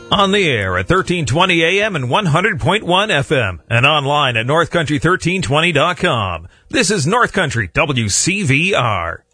On the air at 1320 AM and 100.1 FM and online at northcountry1320.com. This is North Country WCVR.